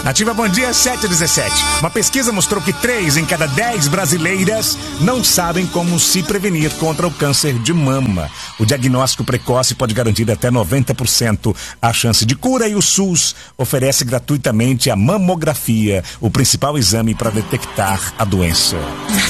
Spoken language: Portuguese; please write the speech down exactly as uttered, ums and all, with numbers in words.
Nativa, bom dia, sete e dezessete. Uma pesquisa mostrou que três em cada dez brasileiras não sabem como se prevenir contra o câncer de mama. O diagnóstico precoce pode garantir até noventa por cento a chance de cura e o SUS oferece gratuitamente a mamografia, o principal exame para detectar a doença.